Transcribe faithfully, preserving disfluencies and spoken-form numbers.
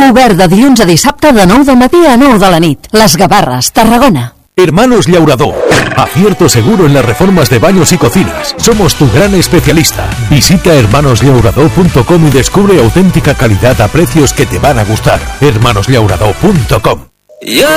Obert de dilluns a dissabte de nou del matí a nou de la nit. Les Gavarres, Tarragona. Hermanos Llaurador. Acierto seguro en las reformas de baños y cocinas. Somos tu gran especialista. Visita hermanos llaurador punto com y descubre auténtica calidad a precios que te van a gustar. hermanos llaurador punto com. Yo